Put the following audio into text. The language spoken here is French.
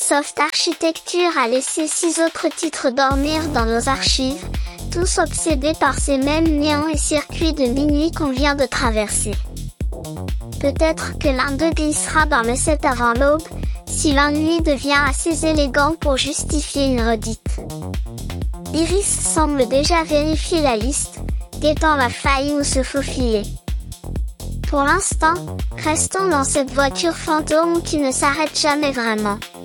Microsoft Architecture a laissé 6 autres titres dormir dans nos archives, tous obsédés par ces mêmes néons et circuits de minuit qu'on vient de traverser. Peut-être que l'un d'eux glissera dans le set avant l'aube, si l'ennui devient assez élégant pour justifier une redite. Iris semble déjà vérifier la liste, guettant la faille où se faufiler. Pour l'instant, restons dans cette voiture fantôme qui ne s'arrête jamais vraiment.